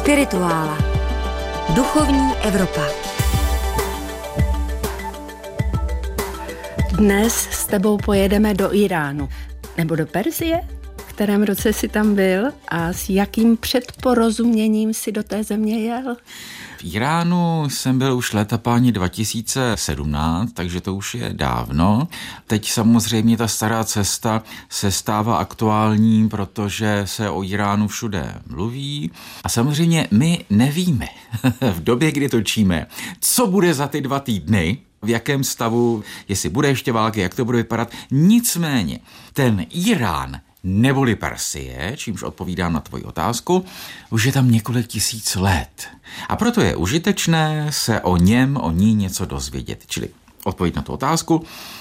Spirituála. Duchovní Evropa. Dnes s tebou pojedeme do Iránu. Nebo do Persie? V kterém roce jsi tam byl a s jakým předporozuměním jsi do té země jel? V Iránu jsem byl už léta páni 2017, takže to už je dávno. Teď samozřejmě ta stará cesta se stává aktuální, protože se o Iránu všude mluví. A samozřejmě my nevíme v době, kdy točíme, co bude za ty 2 týdny, v jakém stavu, jestli bude ještě válka, jak to bude vypadat. Nicméně ten Irán neboli Persie, čímž odpovídám na tvoji otázku, už je tam několik tisíc let. A proto je užitečné se o ní něco dozvědět. Čili odpověď na tu otázku.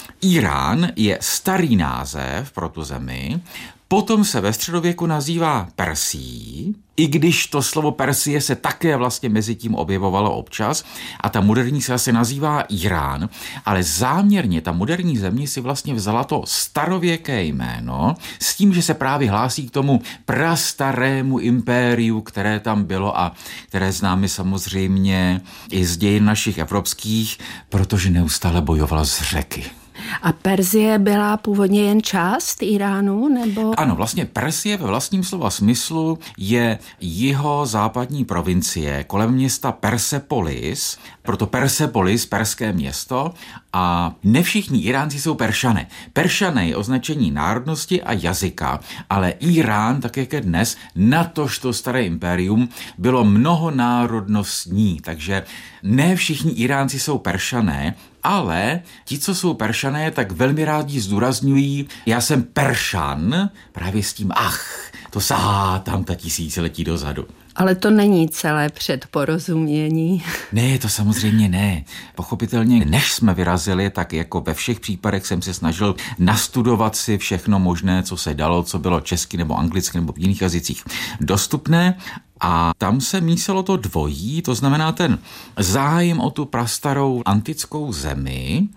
Irán je starý název pro tu zemi, potom se ve středověku nazývá Persií, i když to slovo Persie se také vlastně mezi tím objevovalo občas a ta moderní se asi nazývá Irán, ale záměrně ta moderní země si vlastně vzala to starověké jméno s tím, že se právě hlásí k tomu prastarému impériu, které tam bylo a které známe samozřejmě i z dějin našich evropských, protože neustále bojovala s Řeky. A Persie byla původně jen část Iránu, nebo? Ano, vlastně Persie ve vlastním slova smyslu je jihozápadní provincie kolem města Persepolis, proto Persepolis, perské město, a ne všichni Iránci jsou Peršané. Peršané je označení národnosti a jazyka, ale Irán, tak jak je dnes, natož to staré impérium, bylo mnohonárodnostní, takže ne všichni Iránci jsou Peršané, ale ti, co jsou Peršané, tak velmi rádi zdůrazňují, já jsem Peršan, právě s tím, to sahá tam ta tisíciletí dozadu. Ale to není celé předporozumění. Ne, to samozřejmě ne. Pochopitelně, než jsme vyrazili, tak jako ve všech případech jsem se snažil nastudovat si všechno možné, co se dalo, co bylo česky nebo anglicky nebo v jiných jazycích dostupné. A tam se míselo to dvojí, to znamená ten zájem o tu prastarou antickou zemi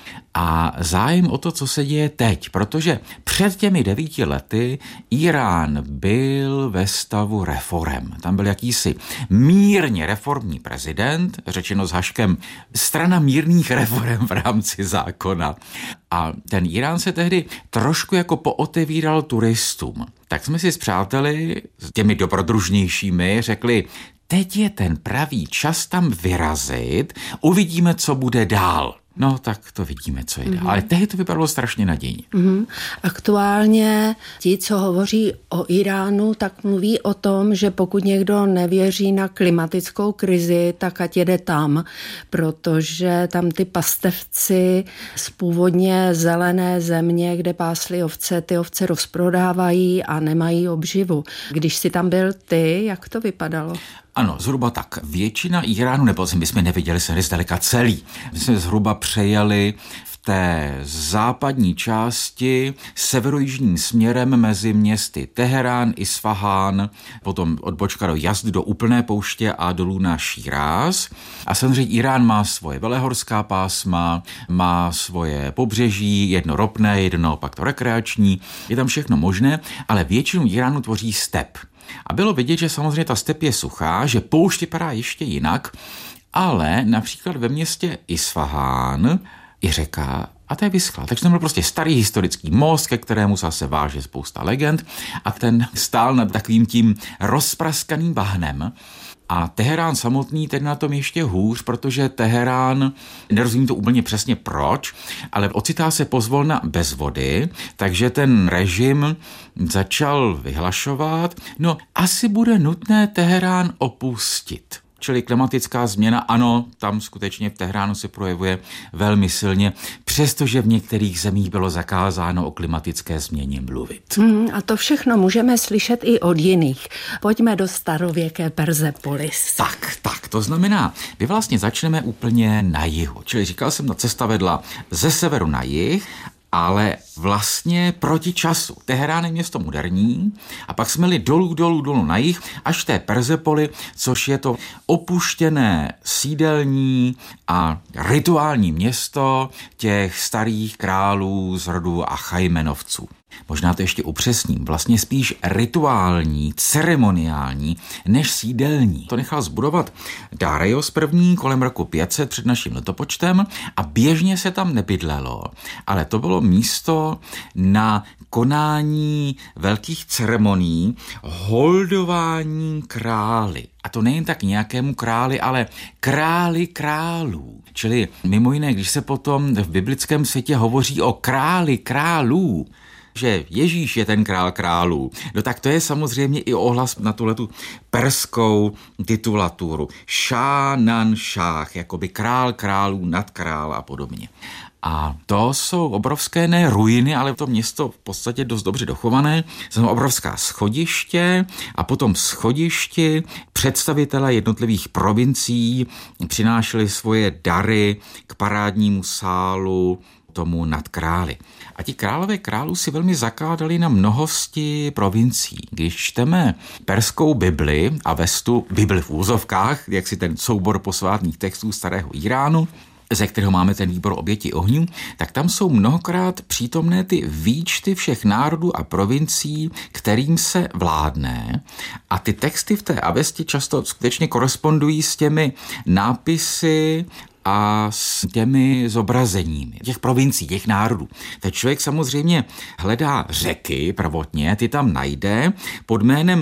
a zájem o to, co se děje teď, protože před těmi 9 lety Irán byl ve stavu reforem. Tam byl jakýsi mírně reformní prezident, řečeno s haškem strana mírných reforem v rámci zákona. A ten Irán se tehdy trošku jako pootevíral turistům. Tak jsme si s přáteli, s těmi dobrodružnějšími, řekli, teď je ten pravý čas tam vyrazit, uvidíme, co bude dál. No, tak to vidíme, co je dál. Ale tehdy to vypadalo strašně nadějně. Aktuálně ti, co hovoří o Iránu, tak mluví o tom, že pokud někdo nevěří na klimatickou krizi, tak ať jede tam, protože tam ty pastevci z původně zelené země, kde pásly ovce, ty ovce rozprodávají a nemají obživu. Když jsi tam byl ty, jak to vypadalo? Ano, zhruba tak. Většina Iránu, nebo my jsme neviděli se zdaleka celý. My jsme zhruba přejeli v té západní části severojižním směrem mezi městy Teherán, Isfahán, potom odbočka do Jazd, do úplné pouště a dolů na Šíráz. A samozřejmě Irán má svoje velehorská pásma, má svoje pobřeží, jedno ropné, jedno naopak to rekreační. Je tam všechno možné, ale většinu Iránu tvoří step. A bylo vidět, že samozřejmě ta step je suchá, že poušť vypadá ještě jinak, ale například ve městě Isfahán je řeka a to je vyschlá. Takže tam byl prostě starý historický most, ke kterému se váže spousta legend a ten stál nad takovým tím rozpraskaným bahnem. A Teherán samotný teď na tom ještě hůř, protože Teherán, nerozumím to úplně přesně proč, ale ocitá se pozvolna bez vody, takže ten režim začal vyhlašovat, asi bude nutné Teherán opustit. Čili klimatická změna, ano, tam skutečně v Teheránu se projevuje velmi silně, přestože v některých zemích bylo zakázáno o klimatické změně mluvit. A to všechno můžeme slyšet i od jiných. Pojďme do starověké Persepolis. Tak, to znamená, my vlastně začneme úplně na jihu. Čili říkal jsem, cesta vedla ze severu na jih, ale vlastně proti času. Teherán je město moderní a pak jsme jeli dolů na jih až té Persepoli, což je to opuštěné sídelní a rituální město těch starých králů z rodu Achajmenovců. Možná to ještě upřesním, vlastně spíš rituální, ceremoniální, než sídelní. To nechal zbudovat Darius I. kolem roku 500 před naším letopočtem a běžně se tam nebydlelo, ale to bylo místo na konání velkých ceremonií, holdování králi. A to nejen tak nějakému králi, ale králi králů. Čili mimo jiné, když se potom v biblickém světě hovoří o králi králů, že Ježíš je ten král králů, no tak to je samozřejmě i ohlas na tuhletu perskou titulaturu. Šánan šách, jakoby král králů nad král a podobně. A to jsou obrovské ne ruiny, ale to město v podstatě dost dobře dochované. Jsou obrovská schodiště a potom schodišti představitelé jednotlivých provincií přinášeli svoje dary k parádnímu sálu tomu nadkráli. A ti králové králů si velmi zakládali na mnohosti provincií. Když čteme perskou Bibli a Vestu, Bibli v úzovkách, jak si ten soubor posvátných textů starého Iránu, ze kterého máme ten výbor oběti ohňů, tak tam jsou mnohokrát přítomné ty výčty všech národů a provincií, kterým se vládne. A ty texty v té Avesti často skutečně korespondují s těmi nápisy a s těmi zobrazeními těch provincií, těch národů. Ten člověk samozřejmě hledá řeky prvotně, ty tam najde pod jménem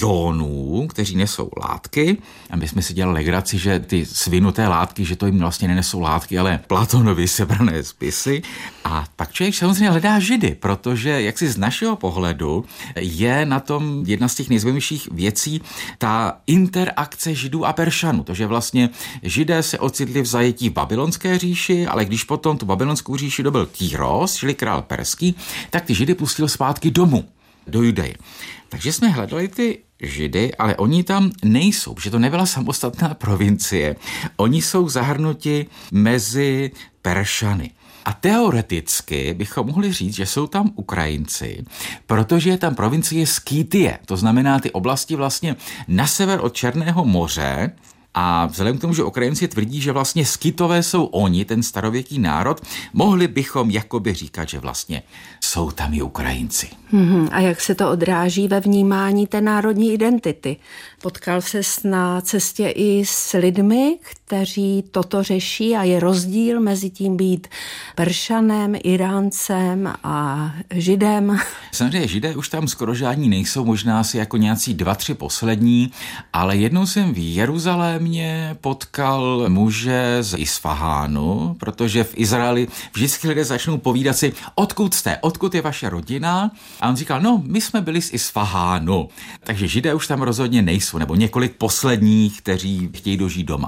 jónů, kteří nesou látky. A my jsme si dělali legraci, že ty svinuté látky, že to jim vlastně nenesou látky, ale Platonovi sebrané spisy. A pak člověk samozřejmě hledá Židy, protože jaksi z našeho pohledu je na tom jedna z těch nejzajímavějších věcí ta interakce Židů a Peršanů. To, že vlastně Židé se ocitli v zajetí v babylonské říši, ale když potom tu babylonskou říši dobil Kýros, čili král perský, tak ty Židy pustil zpátky domů, do Judeje. Takže jsme hledali ty Židy, ale oni tam nejsou, protože to nebyla samostatná provincie. Oni jsou zahrnuti mezi Peršany. A teoreticky bychom mohli říct, že jsou tam Ukrajinci, protože je tam provincie Skýtie, to znamená ty oblasti vlastně na sever od Černého moře. A vzhledem k tomu, že Ukrajinci tvrdí, že vlastně Skytové jsou oni, ten starověký národ, mohli bychom jakoby říkat, že vlastně jsou tam i Ukrajinci. A jak se to odráží ve vnímání té národní identity? Potkal ses na cestě i s lidmi, kteří toto řeší a je rozdíl mezi tím být Peršanem, Iráncem a Židem? Samozřejmě Židé už tam skoro žádní nejsou, možná asi jako nějací 2-3 poslední, ale jednou jsem v Jeruzalémě potkal muže z Isfahánu, protože v Izraeli vždycky lidé začnou povídat si, odkud jste, odkud je vaše rodina? A on říkal, no, my jsme byli z Isfahánu. Takže Židé už tam rozhodně nejsou, nebo několik posledních, kteří chtějí dožít doma.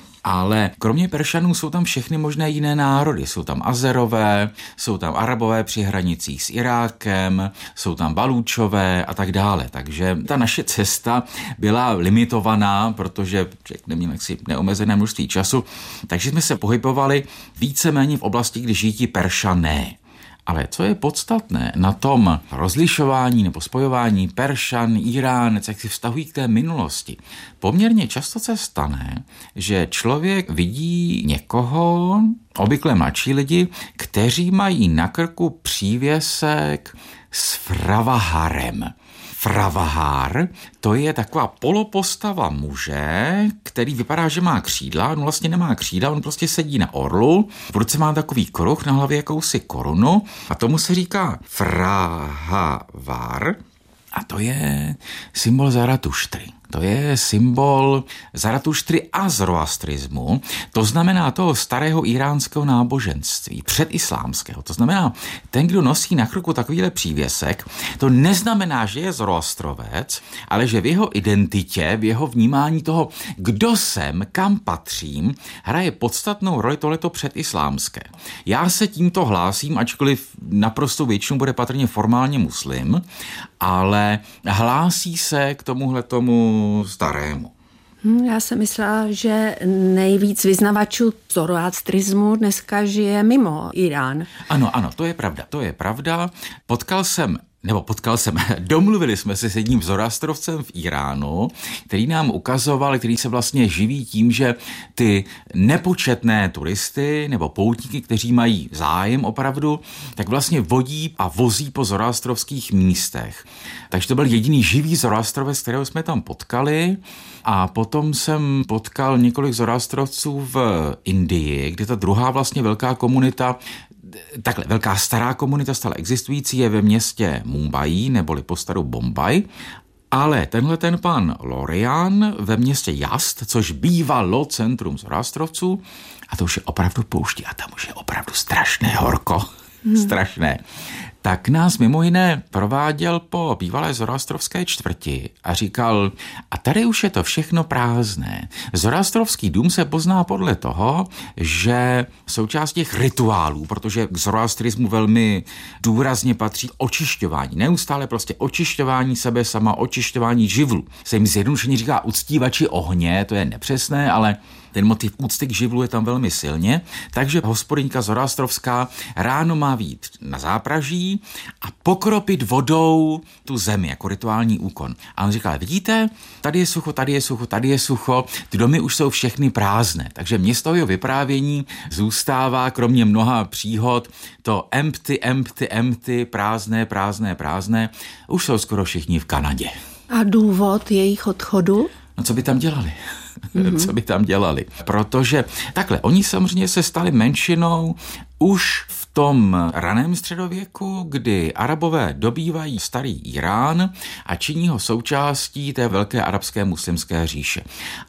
Ale kromě Peršanů jsou tam všechny možné jiné národy. Jsou tam Azerové, jsou tam Arabové při hranicích s Irákem, jsou tam Balúčové a tak dále. Takže ta naše cesta byla limitovaná, protože člověk neměl jaksi neomezené množství času, takže jsme se pohybovali víceméně v oblasti, kde žijí ti Peršané. Ale co je podstatné na tom rozlišování nebo spojování Peršan, Iránec, jak si vztahují k té minulosti? Poměrně často se stane, že člověk vidí někoho, obvykle mladší lidi, kteří mají na krku přívěsek s Fravaharem. Fravahar, to je taková polopostava muže, který vypadá, že má křídla, on vlastně nemá křídla, on prostě sedí na orlu, v ruce má takový kruh, na hlavě jakousi korunu a tomu se říká Frahavar a to je symbol Zaratuštry. To je symbol Zaratuštry a zoroastrismu, to znamená toho starého iránského náboženství, předislámského. To znamená, ten, kdo nosí na krku takovýhle přívěsek, to neznamená, že je zoroastrovec, ale že v jeho identitě, v jeho vnímání toho, kdo jsem, kam patřím, hraje podstatnou roli tohleto předislámské. Já se tímto hlásím, ačkoliv naprosto většinou bude patrně formálně muslim, ale hlásí se k tomuhletomu starému. Já jsem myslela, že nejvíc vyznavačů zoroastrismu dneska žije mimo Irán. Ano, to je pravda. Potkal jsem domluvili jsme se s jedním zoroastrovcem v Iránu, který nám ukazoval, který se vlastně živí tím, že ty nepočetné turisty nebo poutníky, kteří mají zájem opravdu, tak vlastně vodí a vozí po zoroastrovských místech. Takže to byl jediný živý zoroastrovec, kterého jsme tam potkali, a potom jsem potkal několik zoroastrovců v Indii, kde ta druhá vlastně velká komunita, takhle velká stará komunita stále existující, je ve městě Mumbai, neboli postaru Bombaj. Ale tenhle ten pan Lorian ve městě Yazd, což bývalo centrum zoroastrovců, a to už je opravdu pouští a tam už je opravdu strašné horko. Strašné. Tak nás mimo jiné prováděl po bývalé zoroastrovské čtvrti a říkal, a tady už je to všechno prázdné. Zoroastrovský dům se pozná podle toho, že součást těch rituálů, protože k zoroastrismu velmi důrazně patří očišťování. Neustále prostě očišťování sebe sama, očišťování živlu. Se jim zjednodušeně říká uctívači ohně, to je nepřesné, ale ten motiv úcty k živlu je tam velmi silně, takže hospodyňka zoroastrovská ráno má vyjít na zápraží a pokropit vodou tu zemi jako rituální úkon. A on říkal, vidíte, tady je sucho, tady je sucho, tady je sucho, ty domy už jsou všechny prázdné. Takže mě z toho jeho vyprávění zůstává, kromě mnoha příhod, to empty, prázdné, už jsou skoro všichni v Kanadě. A důvod jejich odchodu? No co by tam dělali? Co by tam dělali? Protože takhle, oni samozřejmě se stali menšinou už v tom raném středověku, kdy Arabové dobývají starý Irán a činí ho součástí té velké arabské muslimské říše.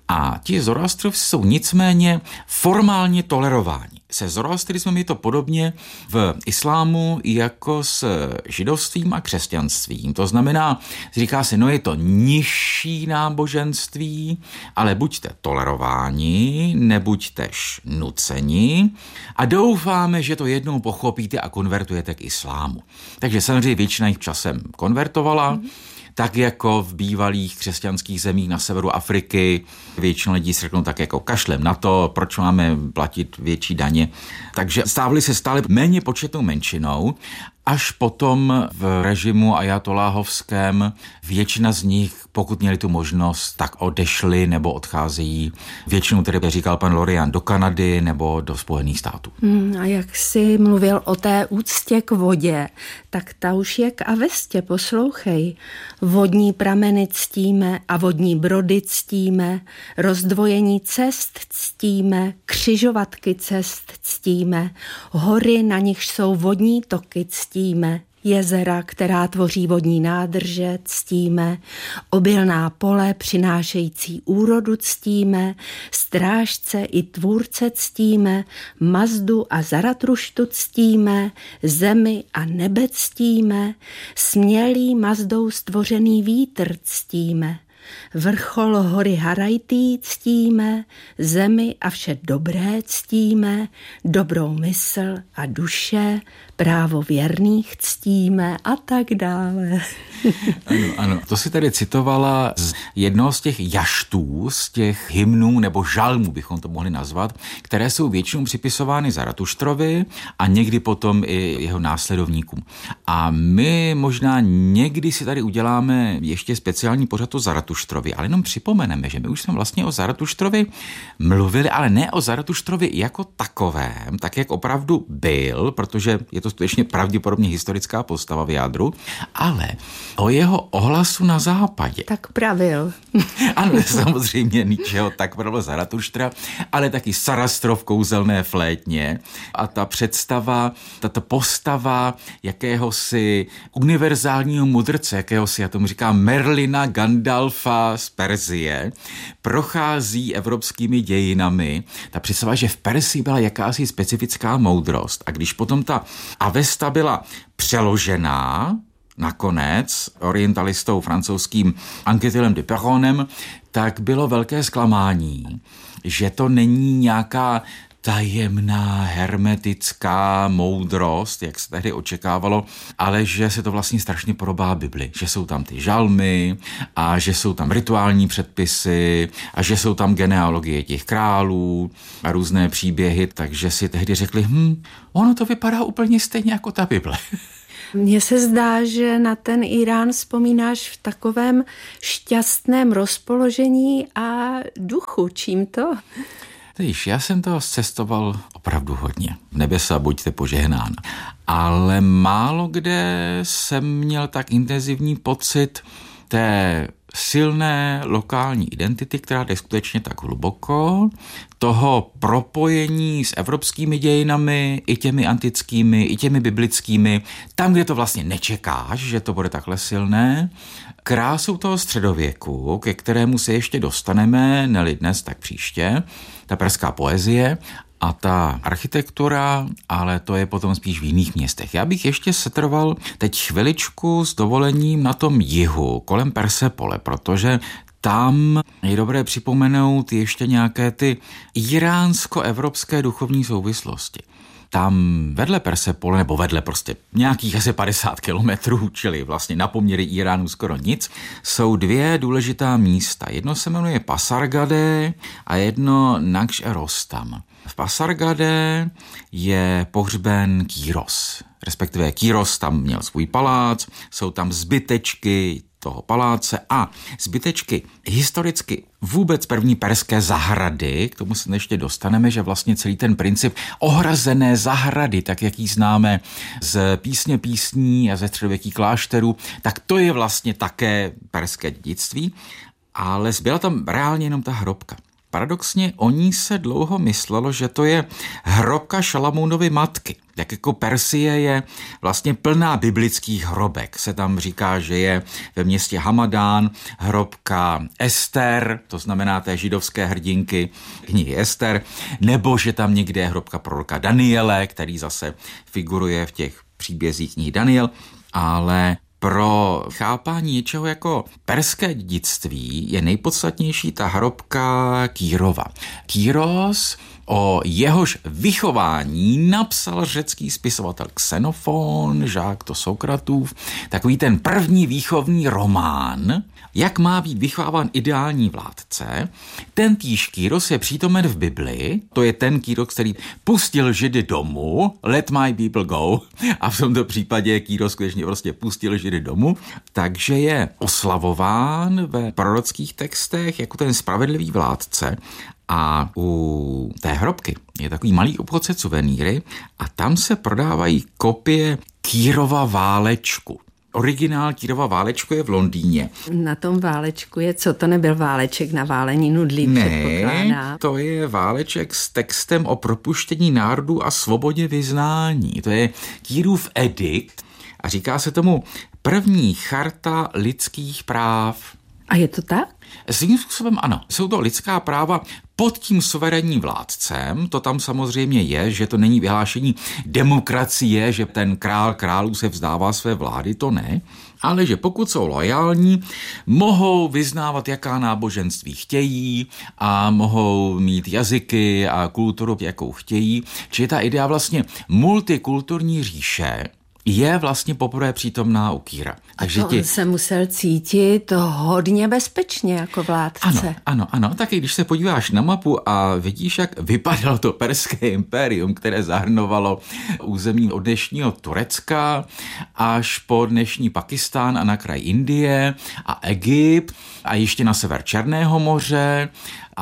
A ti zoroastrovci jsou nicméně formálně tolerováni. Se zoroastrismem je to podobně v islámu jako s židovstvím a křesťanstvím. To znamená, říká se, no je to nižší náboženství, ale buďte tolerováni, nebuďtež nuceni a doufáme, že to jednou pochopíte a konvertujete k islámu. Takže samozřejmě většina jich časem konvertovala, tak jako v bývalých křesťanských zemích na severu Afriky. Většina lidí si řeknou tak jako kašlem na to, proč máme platit větší daně. Takže stávali se stále méně početnou menšinou, až potom v režimu ajatoláhovském většina z nich, pokud měli tu možnost, tak odešli nebo odcházejí. Většinou tedy říkal pan Lorian do Kanady nebo do Spojených států. A jak jsi mluvil o té úctě k vodě, tak ta už je k Avestě, poslouchej. Vodní prameny ctíme a vodní brody ctíme, rozdvojení cest ctíme, křižovatky cest ctíme, hory, na nichž jsou vodní toky ctíme, jezera, která tvoří vodní nádrže, ctíme, obilná pole přinášející úrodu ctíme, strážce i tvůrce ctíme, Mazdu a Zaratruštu ctíme, zemi a nebe ctíme, smělý Mazdou stvořený vítr ctíme, vrchol hory Harajtý ctíme, zemi a vše dobré ctíme, dobrou mysl a duše, právo věrných ctíme a tak dále. Ano, to si tady citovala z jednoho z těch jaštů, z těch hymnů nebo žalmů, bychom to mohli nazvat, které jsou většinou připisovány Zaratuštrovi a někdy potom i jeho následovníkům. A my možná někdy si tady uděláme ještě speciální pořad o Zaratuštrovi, ale jenom připomeneme, že my už jsme vlastně o Zaratuštrovi mluvili, ale ne o Zaratuštrovi jako takovém, tak jak opravdu byl, protože je to skutečně pravděpodobně historická postava v jádru, ale o jeho ohlasu na západě. Tak pravil. Ano, samozřejmě ničeho, tak pravil Zaratuštra, ale taky Sarastrov kouzelné flétně a ta představa, tato postava jakéhosi univerzálního mudrce, jakéhosi, já tomu říkám, Merlina Gandalfa z Perzie, prochází evropskými dějinami. Ta představa, že v Persii byla jakási specifická moudrost a když potom ta Avesta byla přeložená nakonec orientalistou francouzským Anquetilem de Perronem, tak bylo velké zklamání, že to není nějaká tajemná, hermetická moudrost, jak se tehdy očekávalo, ale že se to vlastně strašně podobá Bibli, že jsou tam ty žalmy a že jsou tam rituální předpisy a že jsou tam genealogie těch králů a různé příběhy, takže si tehdy řekli, ono to vypadá úplně stejně jako ta Bible. Mně se zdá, že na ten Irán vzpomínáš v takovém šťastném rozpoložení a duchu. Čím to? Víš, já jsem toho cestoval opravdu hodně. Nebesa, buďte požehnán. Ale málo kde jsem měl tak intenzivní pocit té silné lokální identity, která jde skutečně tak hluboko, toho propojení s evropskými dějinami, i těmi antickými, i těmi biblickými, tam, kde to vlastně nečekáš, že to bude takhle silné, krásou toho středověku, ke kterému se ještě dostaneme, ne dnes, tak příště, ta perská poezie a ta architektura, ale to je potom spíš v jiných městech. Já bych ještě setrval teď chviličku s dovolením na tom jihu, kolem Persepole, protože tam je dobré připomenout ještě nějaké ty iránsko-evropské duchovní souvislosti. Tam vedle Persepole, nebo vedle prostě nějakých asi 50 kilometrů, čili vlastně na poměry Iránu skoro nic, jsou dvě důležitá místa. Jedno se jmenuje Pasargade a jedno Nakš-e-Rostam. V Pasargade je pohřben Kýros, respektive Kýros tam měl svůj palác, jsou tam zbytečky toho paláce a zbytečky historicky vůbec první perské zahrady, k tomu se ještě dostaneme, že vlastně celý ten princip ohrazené zahrady, tak jak ji známe z Písně písní a ze středověkých klášterů, tak to je vlastně také perské dědictví, ale zbyla tam reálně jenom ta hrobka. Paradoxně o ní se dlouho myslelo, že to je hrobka Šalamounovy matky. Jak jako Persie je vlastně plná biblických hrobek. Se tam říká, že je ve městě Hamadán hrobka Ester, to znamená té židovské hrdinky knihy Ester, nebo že tam někde je hrobka proroka Daniele, který zase figuruje v těch příbězích knihy Daniel, ale pro chápání něčeho jako perské dědictví je nejpodstatnější ta hrobka Kýrova. Kýros, o jehož vychování napsal řecký spisovatel Xenofon, žák to Sokratův, takový ten první výchovný román, jak má být vychováván ideální vládce. Ten týž Kýros je přítomen v Biblii, to je ten Kýros, který pustil Židy domů, let my people go, a v tomto případě Kýros skutečně prostě pustil Židy domů, takže je oslavován ve prorockých textech jako ten spravedlivý vládce. A u té hrobky je takový malý obchod se suvenýry a tam se prodávají kopie Kýrova válečku. Originál Kýrova válečku je v Londýně. Na tom válečku je, co to nebyl váleček na válení nudlí, předpokládá. To je váleček s textem o propuštění národů a svobodě vyznání. To je Kýrův edikt a říká se tomu první charta lidských práv. A je to tak? Svým způsobem ano. Jsou to lidská práva pod tím suverénním vládcem, to tam samozřejmě je, že to není vyhlášení demokracie, že ten králů se vzdává své vlády, to ne, ale že pokud jsou loajální, mohou vyznávat jaká náboženství chtějí a mohou mít jazyky a kulturu, jakou chtějí. Čili ta idea vlastně multikulturní říše je vlastně poprvé přítomná u Kýra. Takže on se musel cítit hodně bezpečně jako vládce. Ano. Taky když se podíváš na mapu a vidíš, jak vypadalo to perské impérium, které zahrnovalo území od dnešního Turecka až po dnešní Pakistán a na kraj Indie a Egypt a ještě na sever Černého moře.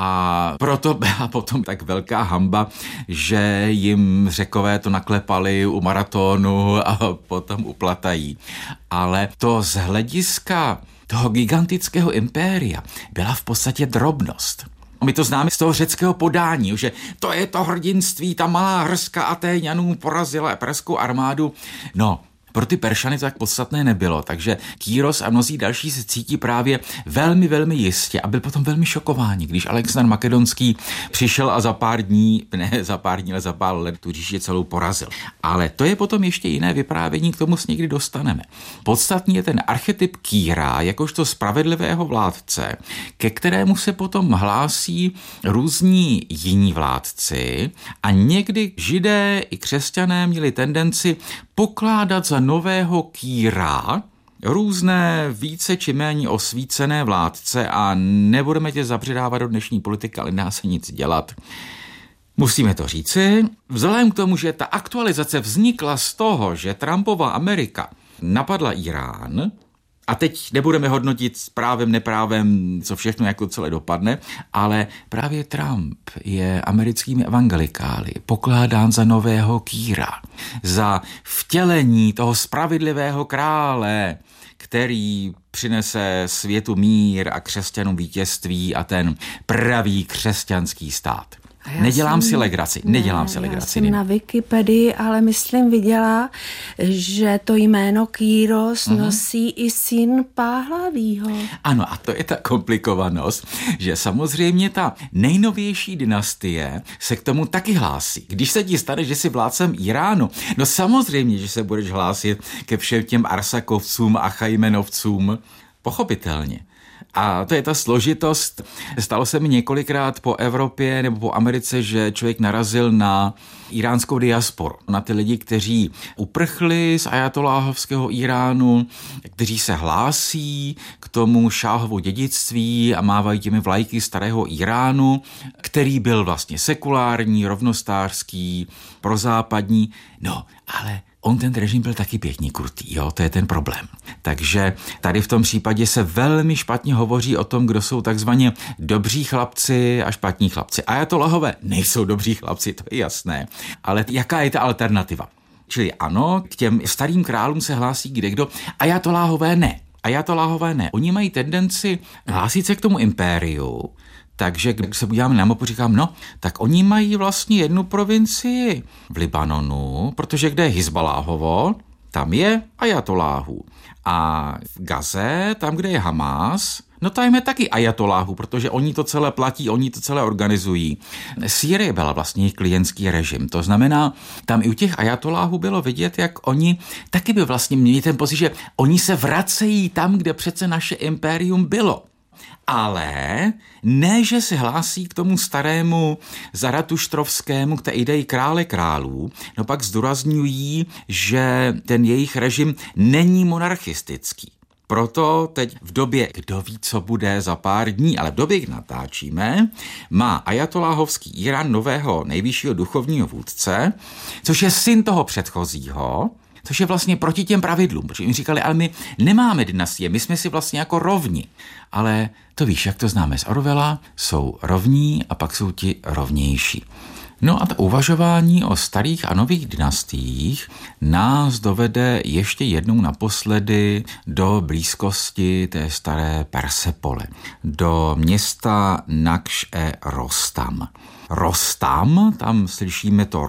A proto byla potom tak velká hanba, že jim Řekové to naklepali u maratonu a potom u Platají. Ale to z hlediska toho gigantického impéria byla v podstatě drobnost. My to známe z toho řeckého podání, že to je to hrdinství, ta malá hrska Atéňanů porazila perskou armádu. No, pro ty Peršany to tak podstatné nebylo, takže Kýros a mnozí další se cítí právě velmi, velmi jistě a byl potom velmi šokováni, když Alexandr Makedonský přišel a za pár let tu říši celou porazil. Ale to je potom ještě jiné vyprávění, k tomu se někdy dostaneme. Podstatný je ten archetyp Kýra, jakožto spravedlivého vládce, ke kterému se potom hlásí různí jiní vládci a někdy Židé i křesťané měli tendenci pokládat za nového Kýra různé více či méně osvícené vládce a nebudeme tě zabředávat do dnešní politiky, ale nedá se nic dělat. Musíme to říci, vzhledem k tomu, že ta aktualizace vznikla z toho, že Trumpova Amerika napadla Irán, a teď nebudeme hodnotit s právem, neprávem, co všechno, jak to celé dopadne, ale právě Trump je americkými evangelikály pokládán za nového kýra, za vtělení toho spravedlivého krále, který přinese světu mír a křesťanům vítězství a ten pravý křesťanský stát. Nedělám si legraci. Já jsem na Wikipedii, ale myslím viděla, že to jméno Kýros nosí i syn Páhlavího. Ano, a to je ta komplikovanost, že samozřejmě ta nejnovější dynastie se k tomu taky hlásí. Když se ti stane, že jsi vládcem Iránu, no samozřejmě, že se budeš hlásit ke všem těm Arsakovcům a Chajmenovcům, pochopitelně. A to je ta složitost. Stalo se mi několikrát po Evropě nebo po Americe, že člověk narazil na iránskou diasporu, na ty lidi, kteří uprchli z ajatoláhovského Iránu, kteří se hlásí k tomu šáhovu dědictví a mávají těmi vlajky starého Iránu, který byl vlastně sekulární, rovnostářský, prozápadní. No, ale on ten režim byl taky pěkně krutý, jo, to je ten problém. Takže tady v tom případě se velmi špatně hovoří o tom, kdo jsou takzvaně dobří chlapci a špatní chlapci. Ajatolahové nejsou dobří chlapci, to je jasné, ale jaká je ta alternativa? Čili ano, k těm starým králům se hlásí kdekdo, ajatolahové ne. Oni mají tendenci hlásit se k tomu impériu. Takže když se podíváme na mapu, říkám, no, tak oni mají vlastně jednu provincii v Libanonu, protože kde je Hizbaláhovo, tam je ajatoláhu. A v Gaze, tam, kde je Hamás, no tam je taky ajatoláhu, protože oni to celé platí, oni to celé organizují. Sýrie byla vlastně jejich klientský režim, to znamená, tam i u těch ajatoláhů bylo vidět, jak oni taky by vlastně měli ten pocit, že oni se vracejí tam, kde přece naše impérium bylo. Ale ne, že se hlásí k tomu starému zaratuštrovskému, k té ideji krále králů, no pak zdůrazňují, že ten jejich režim není monarchistický. Proto teď v době, kdo ví, co bude za pár dní, ale v době, kdy natáčíme, má ajatoláhovský Irán nového nejvyššího duchovního vůdce, což je syn toho předchozího, což je vlastně proti těm pravidlům, protože jim říkali, ale my nemáme dynastie, my jsme si vlastně jako rovni. Ale to víš, jak to známe z Orwella, jsou rovní a pak jsou ti rovnější. No a to uvažování o starých a nových dynastiích nás dovede ještě jednou naposledy do blízkosti té staré Persepole, do města Nakš-e-Rostam. Rostam, tam slyšíme to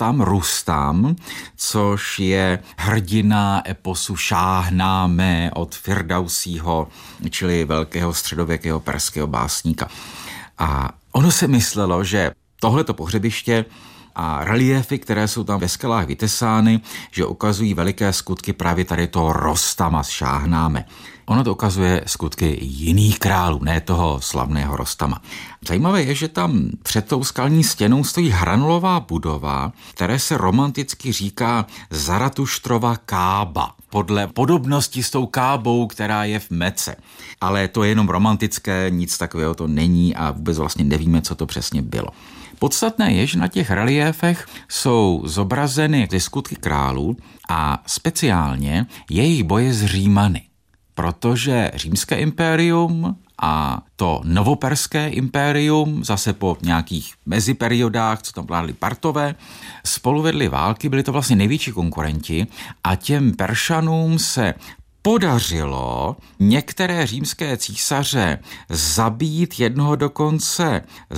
Rustam, což je hrdina eposu Šáhnáme od Firdausího, čili velkého středověkého perského básníka. A ono se myslelo, že tohleto pohřebiště a reliéfy, které jsou tam ve skalách vytesány, že ukazují veliké skutky právě tady toho Rostama z Šáhnáme. Ono to ukazuje skutky jiných králů, ne toho slavného Rostama. Zajímavé je, že tam před tou skalní stěnou stojí hranulová budova, které se romanticky říká Zaratuštrova Kába, podle podobnosti s tou Kábou, která je v Mece. Ale to je jenom romantické, nic takového to není a vůbec vlastně nevíme, co to přesně bylo. Podstatné je, že na těch reliéfech jsou zobrazeny ty skutky králů a speciálně jejich boje s Římany. Protože římské impérium a to novoperské impérium, zase po nějakých meziperiodách, co tam vládli Partové, spolu vedli války, byli to vlastně největší konkurenti a těm Peršanům se podařilo některé římské císaře zabít, jednoho dokonce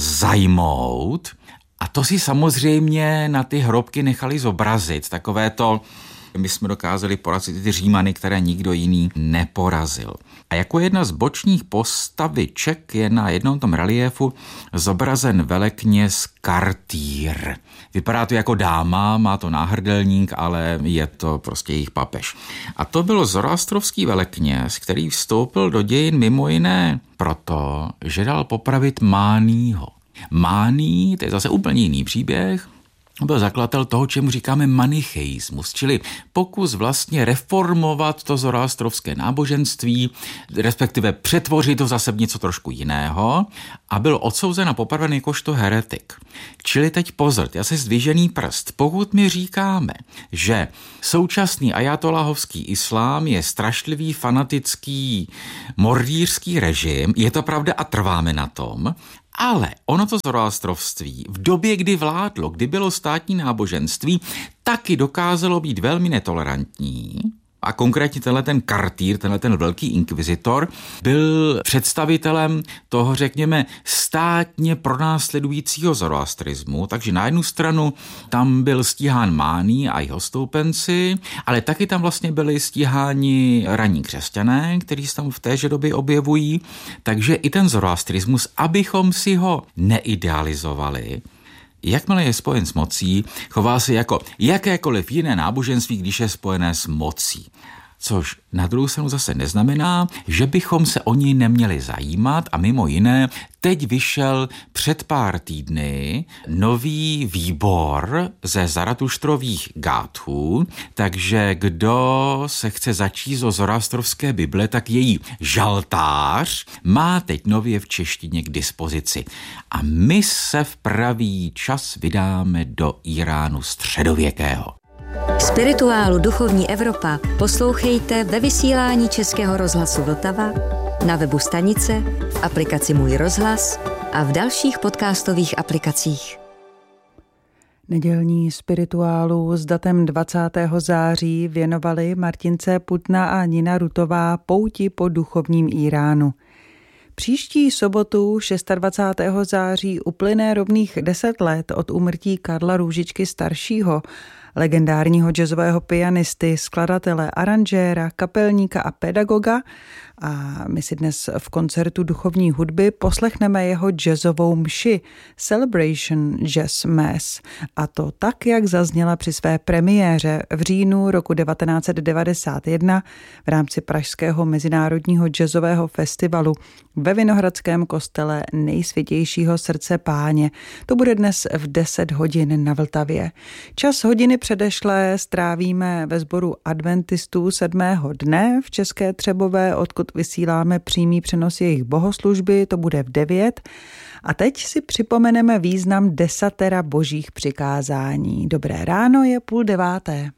zajmout a to si samozřejmě na ty hrobky nechali zobrazit, takové to, my jsme dokázali porazit ty Římany, které nikdo jiný neporazil. A jako jedna z bočních postaviček je na jednom tom reliéfu zobrazen velekněz Kartýr. Vypadá to jako dáma, má to náhrdelník, ale je to prostě jejich papež. A to byl zoroastrovský velekněz, který vstoupil do dějin mimo jiné proto, že dal popravit Mánýho. Mání, to je zase úplně jiný příběh, byl zakladatel toho, čemu říkáme manicheismus, čili pokus vlastně reformovat to zoroastrovské náboženství, respektive přetvořit to zase v něco trošku jiného, a byl odsouzen a popraven jakožto heretik. Čili teď pozor, já se zdvižený prst. Pokud my říkáme, že současný ajatoláhovský islám je strašlivý, fanatický, mordýrský režim, je to pravda a trváme na tom, ale ono to zoroastrovství v době, kdy vládlo, kdy bylo státní náboženství, taky dokázalo být velmi netolerantní. A konkrétně ten Kartýr, ten velký inkvizitor, byl představitelem toho, řekněme, státně pronásledujícího zoroastrismu, takže na jednu stranu tam byl stíhán Máný a jeho stoupenci, ale taky tam vlastně byli stíháni ranní křesťané, kteří se tam v téže době objevují, takže i ten zoroastrismus, abychom si ho neidealizovali, jakmile je spojen s mocí, chová se jako jakékoliv jiné náboženství, když je spojené s mocí. Což na druhou stranu zase neznamená, že bychom se o něj neměli zajímat a mimo jiné teď vyšel před pár týdny nový výbor ze Zaratuštrových gáthů, takže kdo se chce začíst o zoroastrovské Bible, tak její žaltář má teď nově v češtině k dispozici. A my se v pravý čas vydáme do Íránu středověkého. Spirituálu Duchovní Evropa poslouchejte ve vysílání Českého rozhlasu Vltava, na webu stanice, v aplikaci Můj rozhlas a v dalších podcastových aplikacích. Nedělní spirituálu s datem 20. září věnovali Martince Putna a Nina Rutová pouti po duchovním Íránu. Příští sobotu 26. září uplyne rovných 10 let od úmrtí Karla Růžičky staršího, legendárního jazzového pianisty, skladatele, aranžéra, kapelníka a pedagoga. A my si dnes v koncertu duchovní hudby poslechneme jeho jazzovou mši Celebration Jazz Mass. A to tak, jak zazněla při své premiéře v říjnu roku 1991 v rámci Pražského mezinárodního jazzového festivalu ve Vinohradském kostele Nejsvětějšího srdce Páně. To bude dnes v 10 hodin na Vltavě. Čas hodiny předešlé strávíme ve sboru adventistů 7. dne v České Třebové, odkud vysíláme přímý přenos jejich bohoslužby, to bude v 9. A teď si připomeneme význam 10 božích přikázání. Dobré ráno, je 8:30.